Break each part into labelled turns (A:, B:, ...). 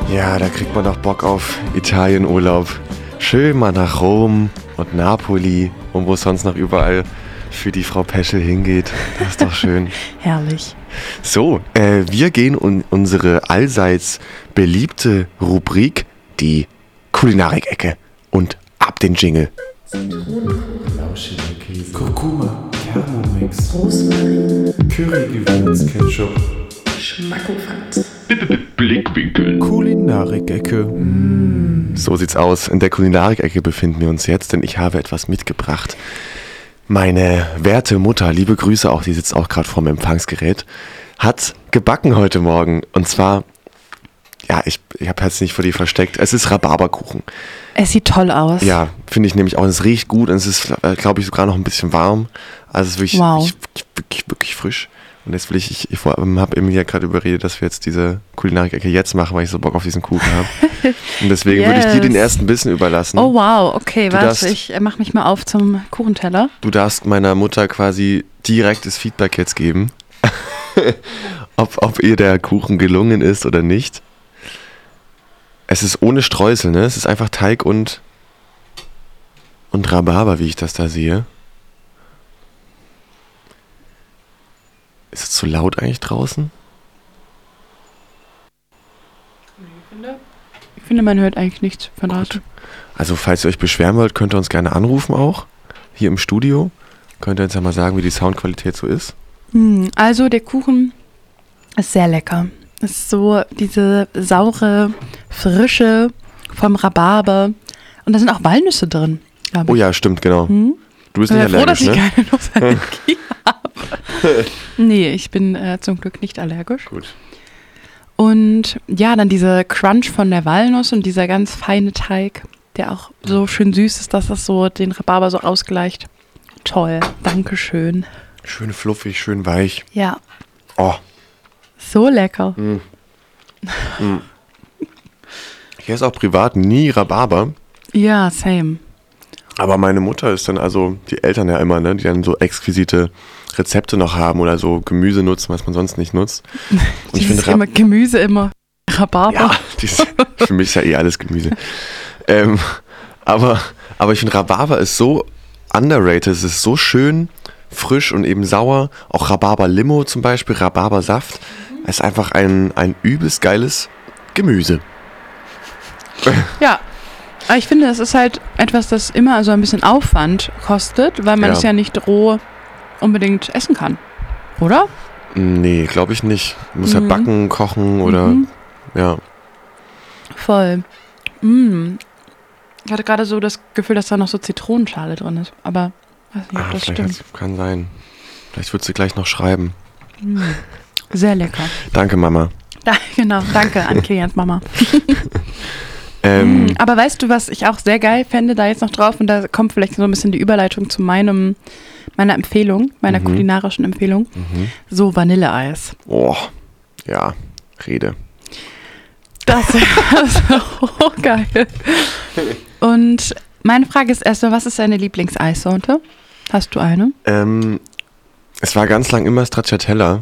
A: Ja, da kriegt man doch Bock auf Italienurlaub. Schön mal nach Rom und Napoli und wo es sonst noch überall für die Frau Peschel hingeht. Das ist doch schön.
B: Herrlich.
A: So, wir gehen in unsere allseits beliebte Rubrik, die Kulinarik-Ecke. Und ab den Jingle.
C: Zitrone, Lauschige Käse, Kurkuma, Thermomix, Rosmarin, Curry-Gewürz-Ketchup, Schmackofant,
D: Blickwinkel.
C: Kulinarik-Ecke.
A: So sieht's aus. In der Kulinarik-Ecke befinden wir uns jetzt, denn ich habe etwas mitgebracht. Meine werte Mutter, liebe Grüße auch, die sitzt auch gerade vorm Empfangsgerät, hat gebacken heute Morgen. Und zwar, ja, ich habe jetzt nicht vor dir versteckt, es ist Rhabarberkuchen.
B: Es sieht toll aus.
A: Ja, finde ich nämlich auch. Es riecht gut und es ist, glaube ich, sogar noch ein bisschen warm. Also es ist wirklich,
B: Wow.
A: wirklich frisch. Und jetzt will ich habe eben ja gerade überredet, dass wir jetzt diese Kulinarik-Ecke jetzt machen, weil ich so Bock auf diesen Kuchen habe. Und deswegen würde ich dir den ersten Bissen überlassen.
B: Oh wow, okay, warte, ich mach mich mal auf zum Kuchenteller.
A: Du darfst meiner Mutter quasi direktes Feedback jetzt geben, ob ihr der Kuchen gelungen ist oder nicht. Es ist ohne Streusel, ne? Es ist einfach Teig und Rhabarber, wie ich das da sehe. Ist es zu laut eigentlich draußen?
B: Ich finde, man hört eigentlich nichts von draußen.
A: Also falls ihr euch beschweren wollt, könnt ihr uns gerne anrufen auch. Hier im Studio. Könnt ihr uns ja mal sagen, wie die Soundqualität so ist.
B: Also der Kuchen ist sehr lecker. Es ist so diese saure Frische vom Rhabarber. Und da sind auch Walnüsse drin.
A: Oh ja, stimmt, genau. Du bist nicht
B: Ich bin froh, dass
A: allergisch,
B: ich
A: ne?
B: keine Nussallergie habe. Nee, ich bin zum Glück nicht allergisch.
A: Gut.
B: Und ja, dann diese Crunch von der Walnuss und dieser ganz feine Teig, der auch so schön süß ist, dass das so den Rhabarber so ausgleicht. Toll, Dankeschön.
A: Schön fluffig, schön weich.
B: Ja,
A: Oh,
B: so lecker.
A: ich esse auch privat nie Rhabarber.
B: Ja, same.
A: Aber meine Mutter ist dann, also die Eltern ja immer, ne, die dann so exquisite Rezepte noch haben oder so Gemüse nutzen, was man sonst nicht nutzt. Und ich finde
B: immer Gemüse, immer Rhabarber.
A: ja, für mich ist ja eh alles Gemüse. Aber ich finde Rhabarber ist so underrated, es ist so schön frisch und eben sauer. Auch Rhabarber-Limo zum Beispiel, Rhabarbersaft. Es ist einfach ein übelst geiles Gemüse.
B: Ja, aber ich finde, es ist halt etwas, das immer so ein bisschen Aufwand kostet, weil man
A: Ja.
B: es ja nicht roh unbedingt essen kann. Oder?
A: Nee, glaube ich nicht. Muss ja backen, kochen oder ja.
B: Voll. Ich hatte gerade so das Gefühl, dass da noch so Zitronenschale drin ist. Aber weiß nicht, ob das
A: Vielleicht
B: stimmt.
A: kann sein. Vielleicht wird sie gleich noch schreiben.
B: Sehr lecker.
A: Danke, Mama.
B: Genau, danke an Kilians Mama. Aber weißt du, was ich auch sehr geil fände, da jetzt noch drauf, und da kommt vielleicht so ein bisschen die Überleitung zu meiner Empfehlung, meiner kulinarischen Empfehlung. So Vanilleeis.
A: Oh, ja, Rede.
B: Das ist so geil. Und meine Frage ist erstmal, was ist deine Lieblingseissorte? Hast du eine?
A: Es war ganz lang immer Stracciatella.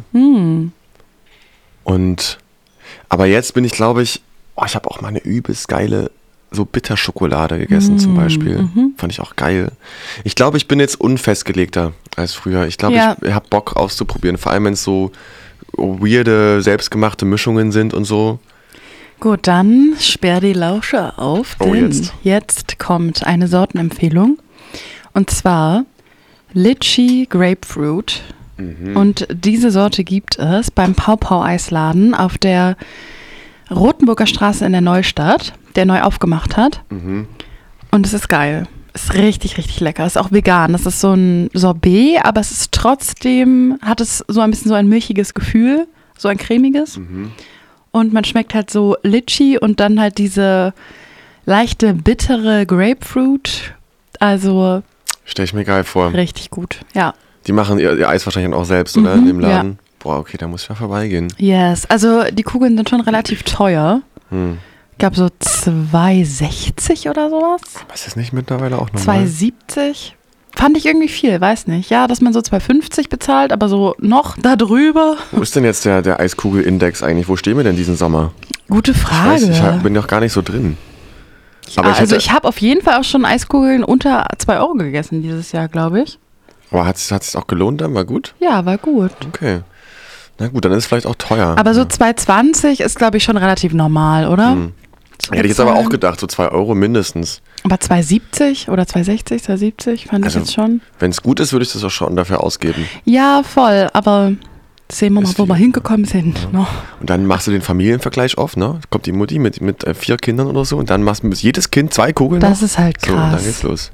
A: Aber jetzt bin ich, glaube ich, ich habe auch mal eine übelst geile so Bitterschokolade gegessen zum Beispiel. Fand ich auch geil. Ich glaube, ich bin jetzt unfestgelegter als früher. Ich glaube,
B: Ja.
A: ich habe Bock auszuprobieren. Vor allem, wenn es so weirde, selbstgemachte Mischungen sind und so.
B: Gut, dann sperr die Lauscher auf,
A: Oh,
B: denn
A: jetzt.
B: jetzt kommt eine Sortenempfehlung. Und zwar Litchi Grapefruit. Und diese Sorte gibt es beim Pau-Pau-Eisladen auf der Rotenburger Straße in der Neustadt, der neu aufgemacht hat. Und es ist geil. Ist richtig, richtig lecker. Ist auch vegan. Das ist so ein Sorbet, aber es ist trotzdem, hat es so ein bisschen so ein milchiges Gefühl, so ein cremiges. Und man schmeckt halt so Litchi und dann halt diese leichte, bittere Grapefruit. Also
A: Stell ich mir geil vor.
B: richtig gut. Ja.
A: Die machen ihr Eis wahrscheinlich auch selbst, oder? In dem Laden. Boah, okay, da muss ich mal vorbeigehen.
B: Yes. Also die Kugeln sind schon relativ teuer. Ich glaube so 2,60 oder sowas.
A: Aber ist das nicht mittlerweile auch normal?
B: 2,70. Fand ich irgendwie viel, weiß nicht. Ja, dass man so 2,50 bezahlt, aber so noch da drüber.
A: Wo ist denn jetzt der Eiskugelindex eigentlich? Wo stehen wir denn diesen Sommer?
B: Gute Frage.
A: Ich bin noch gar nicht so drin. Aber
B: ich habe auf jeden Fall auch schon Eiskugeln unter 2 Euro gegessen dieses Jahr, glaube ich.
A: Aber hat es sich auch gelohnt dann? War gut?
B: Ja, war gut.
A: Okay. Na gut, dann ist es vielleicht auch teuer.
B: Aber so 2,20 ist, glaube ich, schon relativ normal, oder?
A: Hätte ich jetzt aber auch gedacht, so 2 Euro mindestens.
B: Aber 2,70 oder 2,60, 2,70 fand ich jetzt schon.
A: Wenn es gut ist, würde ich das auch schon dafür ausgeben.
B: Ja, voll, aber sehen wir mal, wo wir hingekommen sind.
A: Ja. Und dann machst du den Familienvergleich auf, ne? Kommt die Mutti mit 4 Kindern oder so und dann machst du jedes Kind 2 Kugeln.
B: Das ist halt krass.
A: So, und dann geht's los.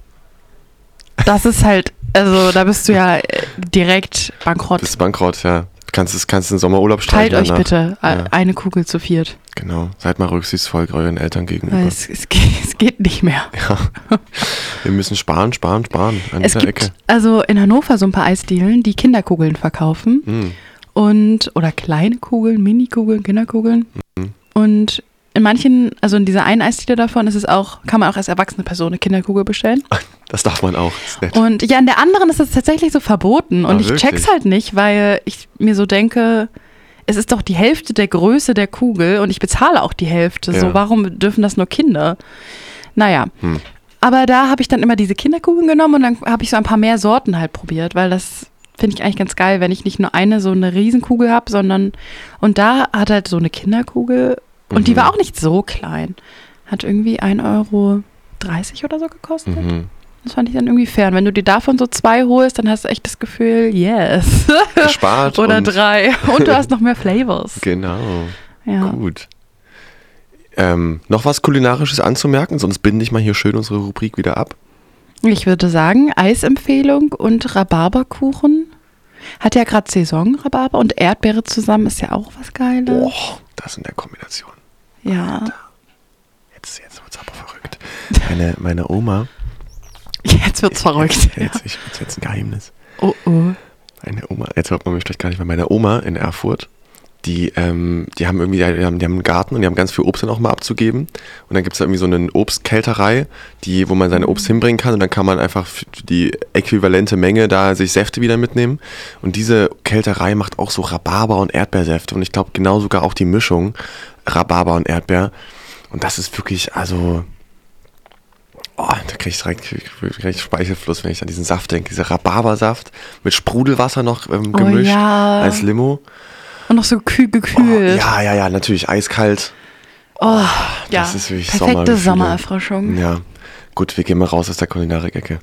B: Das ist halt, also da bist du ja direkt bankrott.
A: Bist bankrott, ja. Kannst den Sommerurlaub streichen.
B: Teilt euch bitte eine Kugel zu 4.
A: Genau, seid mal rücksichtsvoll euren Eltern gegenüber.
B: Weil es geht nicht mehr.
A: Ja. Wir müssen sparen an dieser Ecke.
B: Also in Hannover so ein paar Eisdielen, die Kinderkugeln verkaufen. Oder kleine Kugeln, Mini-Kugeln, Kinderkugeln. Und in manchen, also in dieser einen Eisdiele davon kann man auch als erwachsene Person eine Kinderkugel bestellen.
A: Das darf man auch. Ist nett.
B: Und ja, in der anderen ist das tatsächlich so verboten. Und ich check's halt nicht, weil ich mir so denke, es ist doch die Hälfte der Größe der Kugel und ich bezahle auch die Hälfte. Ja. So, warum dürfen das nur Kinder? Naja. Aber da habe ich dann immer diese Kinderkugeln genommen und dann habe ich so ein paar mehr Sorten halt probiert, weil das finde ich eigentlich ganz geil, wenn ich nicht nur so eine Riesenkugel habe, sondern und da hat halt so eine Kinderkugel und die war auch nicht so klein. Hat irgendwie 1,30 Euro oder so gekostet. Das fand ich dann irgendwie fair. Und wenn du dir davon so 2 holst, dann hast du echt das Gefühl, yes.
A: Gespart.
B: Oder 3. Und du hast noch mehr Flavors.
A: Genau.
B: Ja.
A: Gut. Noch was Kulinarisches anzumerken? Sonst binde ich mal hier schön unsere Rubrik wieder ab.
B: Ich würde sagen, Eisempfehlung und Rhabarberkuchen. Hat ja gerade Saison, Rhabarber und Erdbeere zusammen ist ja auch was Geiles.
A: Oh, das in der Kombination.
B: Ja.
A: Alter. Jetzt wird's aber verrückt. Meine Oma.
B: Jetzt wird's verrückt.
A: Jetzt ein Geheimnis.
B: Oh.
A: Meine Oma, jetzt hört man mich vielleicht gar nicht mehr. Meine Oma in Erfurt, die haben einen Garten und die haben ganz viel Obst dann auch mal abzugeben. Und dann gibt es da irgendwie so eine Obstkälterei, wo man seine Obst hinbringen kann und dann kann man einfach für die äquivalente Menge da sich Säfte wieder mitnehmen. Und diese Kälterei macht auch so Rhabarber- und Erdbeersäfte und ich glaube genau sogar auch die Mischung Rhabarber und Erdbeer. Und das ist wirklich, also... Oh, da kriege ich direkt Speichelfluss, wenn ich an diesen Saft denke. Dieser Rhabarbersaft mit Sprudelwasser noch gemischt als Limo.
B: Und noch so gekühlt.
A: Ja, natürlich eiskalt.
B: Oh,
A: das ist wirklich
B: perfekte Sommererfrischung.
A: Ja, gut, wir gehen mal raus aus der Kulinarik-Ecke.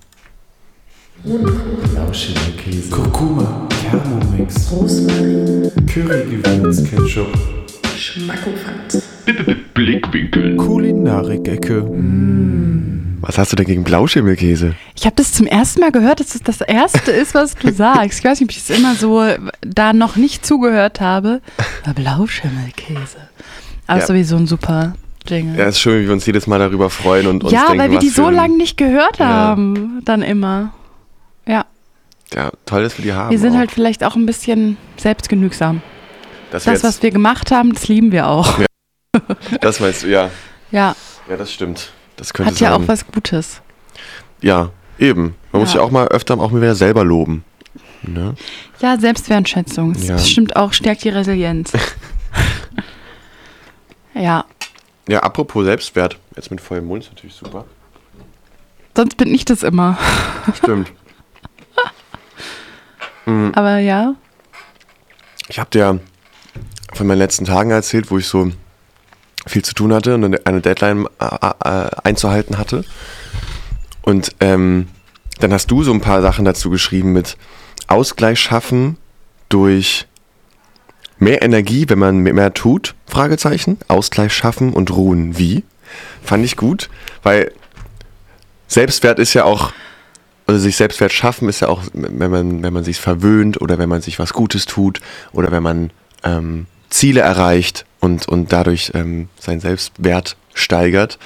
C: Lauschkäse, Kurkuma, Thermomix, Rosmarin, Currygewürz-Ketchup,
E: Schmackofatz.
D: Blickwinkel.
C: Kulinarik-Ecke.
A: Was hast du denn gegen Blauschimmelkäse?
B: Ich habe das zum ersten Mal gehört, dass das Erste ist, was du sagst. Ich weiß nicht, ob ich das immer so da noch nicht zugehört habe. Aber Blauschimmelkäse. Aber ist sowieso ein super Jingle.
A: Ja, ist schön, wie wir uns jedes Mal darüber freuen und uns denken,
B: weil wir die so lange nicht gehört haben, dann immer. Ja.
A: Ja, toll, dass wir die haben.
B: Wir sind halt vielleicht auch ein bisschen selbstgenügsam.
A: Das,
B: was wir gemacht haben, das lieben wir auch.
A: Ja. Das meinst du, ja.
B: Ja.
A: Ja, das stimmt. Das könnte
B: Hat ja
A: sein.
B: auch was Gutes.
A: Ja, eben. Man muss ja auch mal öfter auch mal wieder selber loben. Ne?
B: Ja, Selbstwertschätzung. Das bestimmt auch stärkt die Resilienz. Ja.
A: Ja, apropos Selbstwert. Jetzt mit vollem Mund ist natürlich super.
B: Sonst bin ich das immer.
A: Stimmt.
B: Aber ja.
A: Ich habe dir von meinen letzten Tagen erzählt, wo ich so viel zu tun hatte und eine Deadline einzuhalten hatte. Und dann hast du so ein paar Sachen dazu geschrieben mit Ausgleich schaffen durch mehr Energie, wenn man mehr tut, Fragezeichen, Ausgleich schaffen und ruhen. Wie? Fand ich gut, weil Selbstwert ist ja auch, also sich Selbstwert schaffen ist ja auch, wenn man sich verwöhnt oder wenn man sich was Gutes tut oder wenn man Ziele erreicht und dadurch seinen Selbstwert steigert.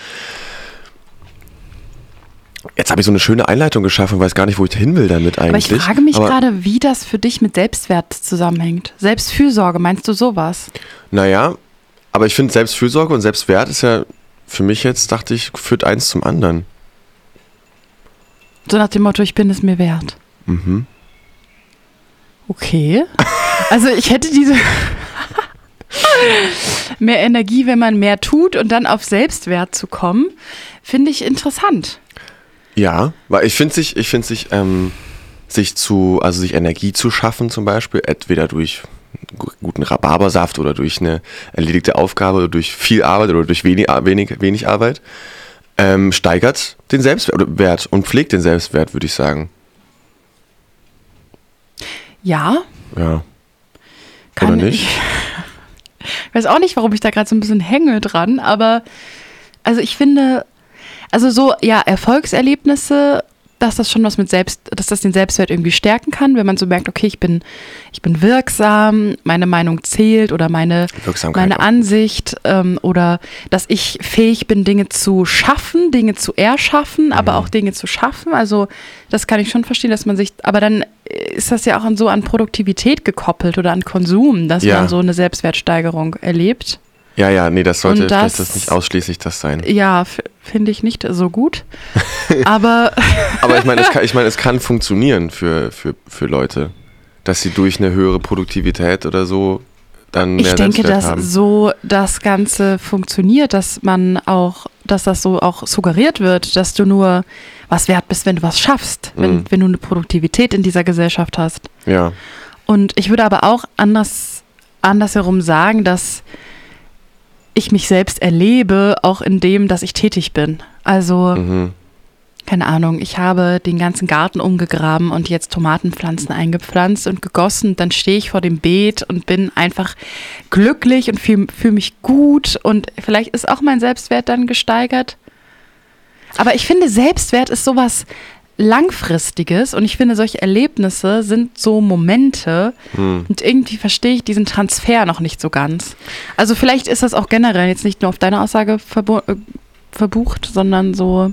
A: Jetzt habe ich so eine schöne Einleitung geschaffen und weiß gar nicht, wo ich hin will damit eigentlich.
B: Aber ich frage mich gerade, wie das für dich mit Selbstwert zusammenhängt. Selbstfürsorge, meinst du sowas?
A: Naja, aber ich finde Selbstfürsorge und Selbstwert ist ja für mich jetzt, dachte ich, führt eins zum anderen.
B: So nach dem Motto, ich bin es mir wert.
A: Mhm.
B: Okay. Also ich hätte diese... Mehr Energie, wenn man mehr tut und dann auf Selbstwert zu kommen, finde ich interessant.
A: Ja, weil ich finde sich Energie zu schaffen zum Beispiel, entweder durch guten Rhabarbersaft oder durch eine erledigte Aufgabe oder durch viel Arbeit oder durch wenig Arbeit, steigert den Selbstwert und pflegt den Selbstwert, würde ich sagen.
B: Ja.
A: Ja.
B: Kann
A: oder nicht?
B: Ich weiß auch nicht, warum ich da gerade so ein bisschen hänge dran, aber also ich finde, also so, ja, Erfolgserlebnisse, dass das schon was dass das den Selbstwert irgendwie stärken kann, wenn man so merkt, okay, ich bin wirksam, meine Meinung zählt oder meine Ansicht oder dass ich fähig bin, Dinge zu schaffen, Dinge zu erschaffen, aber auch Dinge zu schaffen. Also das kann ich schon verstehen, dass man sich, aber dann ist das ja auch an Produktivität gekoppelt oder an Konsum, dass man so eine Selbstwertsteigerung erlebt.
A: Ja, nee, das sollte das nicht ausschließlich das sein.
B: Ja, finde ich nicht so gut. Aber
A: ich meine, es kann funktionieren für Leute, dass sie durch eine höhere Produktivität oder so dann mehr Selbstwert haben. Ich denke, dass
B: so das Ganze funktioniert, dass das so auch suggeriert wird, dass du nur was wert bist, wenn du was schaffst, wenn du eine Produktivität in dieser Gesellschaft hast.
A: Ja.
B: Und ich würde aber auch andersherum sagen, dass ich mich selbst erlebe, auch in dem, dass ich tätig bin. Also, keine Ahnung, ich habe den ganzen Garten umgegraben und jetzt Tomatenpflanzen eingepflanzt und gegossen. Dann stehe ich vor dem Beet und bin einfach glücklich und fühle mich gut und vielleicht ist auch mein Selbstwert dann gesteigert. Aber ich finde, Selbstwert ist sowas Langfristiges und ich finde, solche Erlebnisse sind so Momente und irgendwie verstehe ich diesen Transfer noch nicht so ganz. Also vielleicht ist das auch generell jetzt nicht nur auf deine Aussage verbucht, sondern so,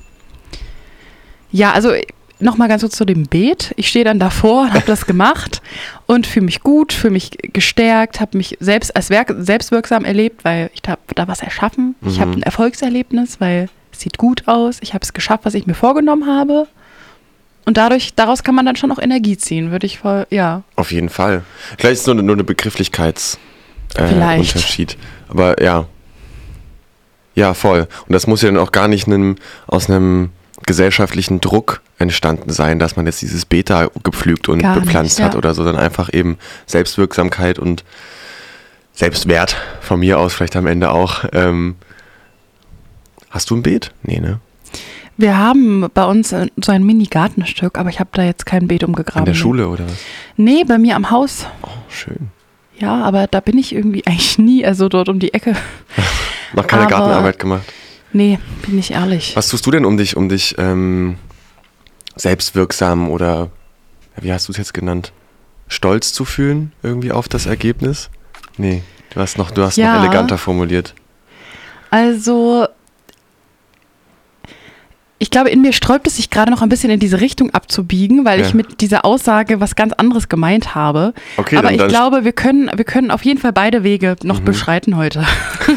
B: ja, also nochmal ganz kurz zu dem Beet. Ich stehe dann davor und habe das gemacht und fühle mich gut, fühle mich gestärkt, habe mich selbst als selbstwirksam erlebt, weil ich habe da was erschaffen. Ich habe ein Erfolgserlebnis, weil es sieht gut aus. Ich habe es geschafft, was ich mir vorgenommen habe. Und daraus kann man dann schon auch Energie ziehen, würde ich ja. Auf
A: jeden Fall. Vielleicht ist es nur eine Begrifflichkeitsunterschied. Aber ja. Ja, voll. Und das muss ja dann auch gar nicht aus einem gesellschaftlichen Druck entstanden sein, dass man jetzt dieses Beta gepflügt und bepflanzt hat oder so, sondern einfach eben Selbstwirksamkeit und Selbstwert von mir aus vielleicht am Ende auch. Hast du ein Beet? Nee, ne?
B: Wir haben bei uns so ein Mini-Gartenstück, aber ich habe da jetzt kein Beet umgegraben.
A: In der Schule oder was?
B: Nee, bei mir am Haus.
A: Oh, schön.
B: Ja, aber da bin ich irgendwie eigentlich nie, also dort um die Ecke.
A: Noch keine Gartenarbeit gemacht?
B: Nee, bin ich ehrlich.
A: Was tust du denn, um dich selbstwirksam oder, wie hast du es jetzt genannt, stolz zu fühlen irgendwie auf das Ergebnis? Nee, du hast noch eleganter formuliert.
B: Also ich glaube, in mir sträubt es sich gerade noch ein bisschen in diese Richtung abzubiegen, weil ich mit dieser Aussage was ganz anderes gemeint habe. Okay, aber ich glaube, wir können auf jeden Fall beide Wege noch beschreiten heute.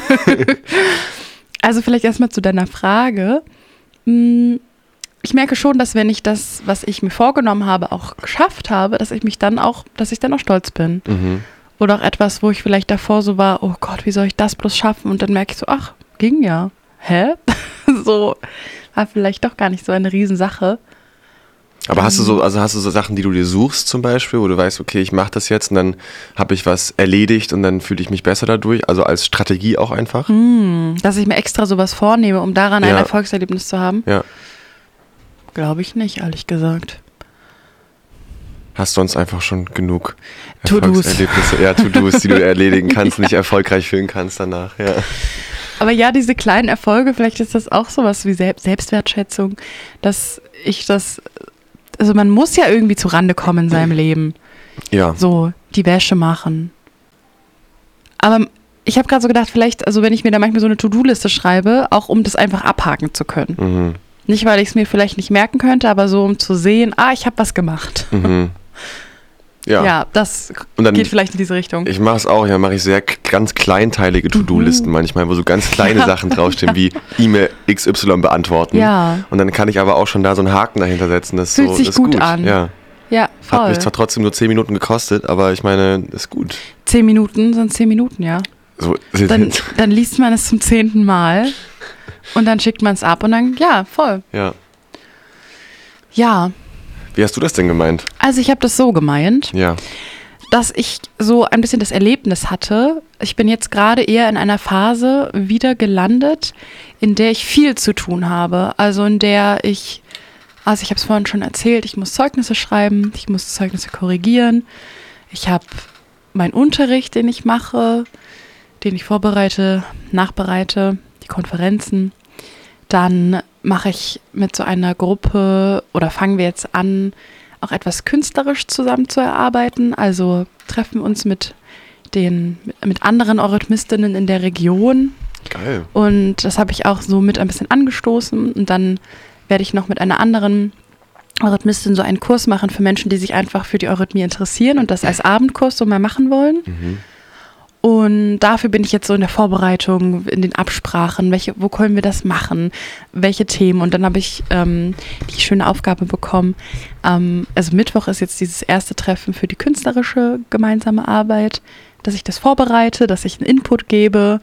B: Also vielleicht erstmal zu deiner Frage. Ich merke schon, dass wenn ich das, was ich mir vorgenommen habe, auch geschafft habe, dass ich dann auch stolz bin. Oder auch etwas, wo ich vielleicht davor so war, oh Gott, wie soll ich das bloß schaffen? Und dann merke ich so, ach, ging ja. Hä? So, war vielleicht doch gar nicht so eine Riesensache.
A: Aber hast du so Sachen, die du dir suchst zum Beispiel, wo du weißt, okay, ich mache das jetzt und dann habe ich was erledigt und dann fühle ich mich besser dadurch, also als Strategie auch einfach?
B: Dass ich mir extra sowas vornehme, um daran ein Erfolgserlebnis zu haben?
A: Ja.
B: Glaube ich nicht, ehrlich gesagt.
A: Hast sonst einfach schon genug
B: To-Dos.
A: Erfolgserlebnisse, To-Dos, die du erledigen kannst, nicht erfolgreich fühlen kannst danach, ja.
B: Aber ja, diese kleinen Erfolge, vielleicht ist das auch sowas wie Selbstwertschätzung, dass also man muss ja irgendwie zu Rande kommen in seinem Leben.
A: Ja.
B: So, die Wäsche machen. Aber ich habe gerade so gedacht, vielleicht, also wenn ich mir da manchmal so eine To-Do-Liste schreibe, auch um das einfach abhaken zu können. Nicht, weil ich es mir vielleicht nicht merken könnte, aber so, um zu sehen, ich habe was gemacht. Ja, das geht vielleicht in diese Richtung.
A: Ich mache es auch, mache ich sehr ganz kleinteilige To-Do-Listen manchmal, wo so ganz kleine Sachen draufstehen, wie E-Mail XY beantworten.
B: Ja.
A: Und dann kann ich aber auch schon da so einen Haken dahinter setzen. Das
B: fühlt sich gut an. Ja, voll.
A: Hat mich zwar trotzdem nur 10 Minuten gekostet, aber ich meine, ist gut.
B: 10 Minuten sind 10 Minuten, ja.
A: So,
B: dann liest man es zum 10. Mal und dann schickt man es ab und dann, ja, voll.
A: Ja.
B: Ja.
A: Wie hast du das denn gemeint?
B: Also ich habe das so gemeint,
A: Ja.
B: dass ich so ein bisschen das Erlebnis hatte. Ich bin jetzt gerade eher in einer Phase wieder gelandet, in der ich viel zu tun habe. Also in der ich habe es vorhin schon erzählt, ich muss Zeugnisse schreiben, ich muss Zeugnisse korrigieren. Ich habe meinen Unterricht, den ich mache, den ich vorbereite, nachbereite, die Konferenzen. Dann mache ich mit so einer Gruppe oder fangen wir jetzt an, auch etwas künstlerisch zusammen zu erarbeiten. Also treffen wir uns mit anderen Eurythmistinnen in der Region.
A: Geil.
B: Und das habe ich auch so mit ein bisschen angestoßen. Und dann werde ich noch mit einer anderen Eurythmistin so einen Kurs machen für Menschen, die sich einfach für die Eurythmie interessieren und das als Abendkurs so mal machen wollen.
A: Mhm.
B: Und dafür bin ich jetzt so in der Vorbereitung, in den Absprachen, wo können wir das machen, welche Themen. Und dann habe ich die schöne Aufgabe bekommen, also Mittwoch ist jetzt dieses erste Treffen für die künstlerische gemeinsame Arbeit, dass ich das vorbereite, dass ich einen Input gebe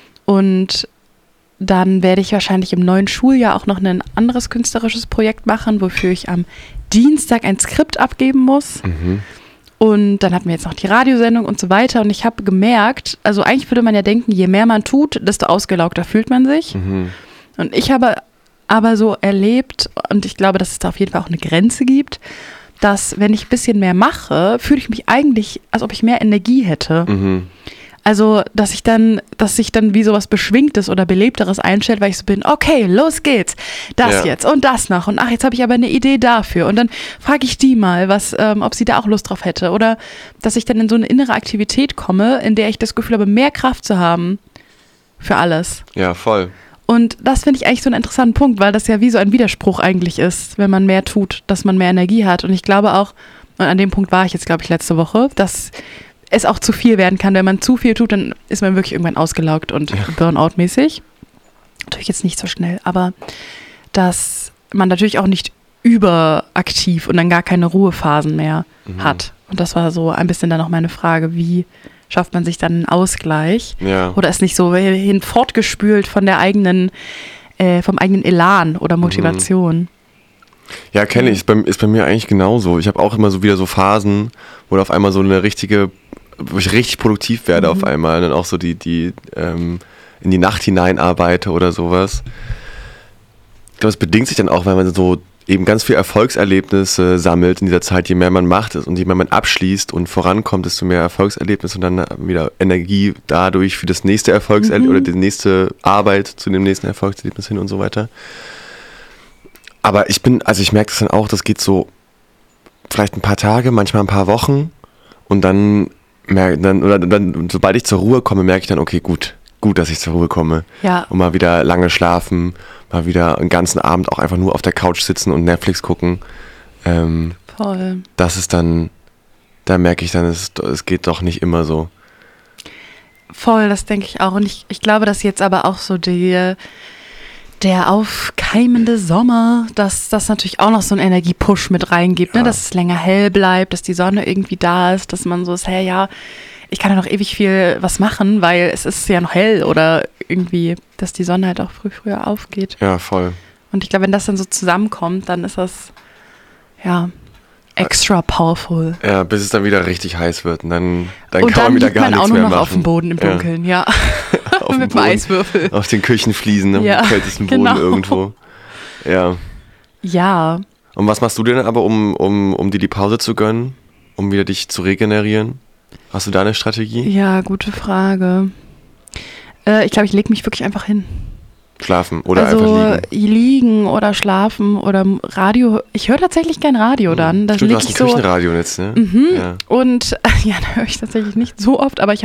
B: und dann werde ich wahrscheinlich im neuen Schuljahr auch noch ein anderes künstlerisches Projekt machen, wofür ich am Dienstag ein Skript abgeben muss.
A: Mhm.
B: Und dann hatten wir jetzt noch die Radiosendung und so weiter. Und ich habe gemerkt, also eigentlich würde man ja denken, je mehr man tut, desto ausgelaugter fühlt man sich.
A: Mhm.
B: Und ich habe aber so erlebt, und ich glaube, dass es da auf jeden Fall auch eine Grenze gibt, dass wenn ich ein bisschen mehr mache, fühle ich mich eigentlich, als ob ich mehr Energie hätte.
A: Mhm.
B: Also, dass sich dann wie sowas Beschwingtes oder Belebteres einstellt, weil ich so bin, okay, los geht's, das jetzt und das noch und ach, jetzt habe ich aber eine Idee dafür und dann frage ich die mal, ob sie da auch Lust drauf hätte oder dass ich dann in so eine innere Aktivität komme, in der ich das Gefühl habe, mehr Kraft zu haben für alles.
A: Ja, voll.
B: Und das finde ich eigentlich so einen interessanten Punkt, weil das ja wie so ein Widerspruch eigentlich ist, wenn man mehr tut, dass man mehr Energie hat und ich glaube auch, und an dem Punkt war ich jetzt, glaube ich, letzte Woche, dass es auch zu viel werden kann. Wenn man zu viel tut, dann ist man wirklich irgendwann ausgelaugt und Burnout-mäßig. Natürlich jetzt nicht so schnell, aber dass man natürlich auch nicht überaktiv und dann gar keine Ruhephasen mehr hat. Und das war so ein bisschen dann auch meine Frage, wie schafft man sich dann einen Ausgleich?
A: Ja.
B: Oder ist nicht so fortgespült von der eigenen, vom eigenen Elan oder Motivation?
A: Ja, kenne ich. Ist bei mir eigentlich genauso. Ich habe auch immer so wieder so Phasen, wo auf einmal so wo ich richtig produktiv werde auf einmal. Und dann auch so die in die Nacht hinein arbeite oder sowas. Ich glaube, es bedingt sich dann auch, weil man so eben ganz viel Erfolgserlebnisse sammelt in dieser Zeit. Je mehr man macht und je mehr man abschließt und vorankommt, desto mehr Erfolgserlebnisse und dann wieder Energie dadurch für das nächste Erfolgserlebnis oder die nächste Arbeit zu dem nächsten Erfolgserlebnis hin und so weiter. Aber ich merke das dann auch, das geht so vielleicht ein paar Tage, manchmal ein paar Wochen und dann sobald ich zur Ruhe komme, merke ich dann, okay, gut, dass ich zur Ruhe komme.
B: Ja.
A: Und mal wieder lange schlafen, mal wieder einen ganzen Abend auch einfach nur auf der Couch sitzen und Netflix gucken.
B: Voll.
A: Das ist dann, da merke ich dann, es geht doch nicht immer so.
B: Voll, das denke ich auch. Und ich glaube, dass jetzt aber auch so der aufkeimende Sommer, dass das natürlich auch noch so einen Energiepush mit reingibt, ne? Dass es länger hell bleibt, dass die Sonne irgendwie da ist, dass man so ist, hey, ja, ich kann ja noch ewig viel was machen, weil es ist ja noch hell oder irgendwie, dass die Sonne halt auch früher aufgeht.
A: Ja, voll.
B: Und ich glaube, wenn das dann so zusammenkommt, dann ist das, ja, extra powerful.
A: Ja, bis es dann wieder richtig heiß wird und dann
B: und
A: kann man wieder gar nichts mehr machen.
B: Und dann liegt man auch nur noch auf dem Boden im Dunkeln, ja. Mit dem Eiswürfel.
A: Auf den Küchenfliesen, am kältesten Boden irgendwo. Ja.
B: Ja. Und
A: was machst du denn aber, um dir die Pause zu gönnen? Um wieder dich zu regenerieren? Hast du da eine Strategie?
B: Ja, gute Frage. Ich glaube, ich lege mich wirklich einfach hin.
A: Schlafen oder
B: also
A: einfach
B: liegen oder schlafen oder Radio. Ich höre tatsächlich gern Radio dann.
A: Stimmt, du hast ein Küchenradio jetzt, ne?
B: Ja. Und ja, da höre ich tatsächlich nicht so oft, aber ich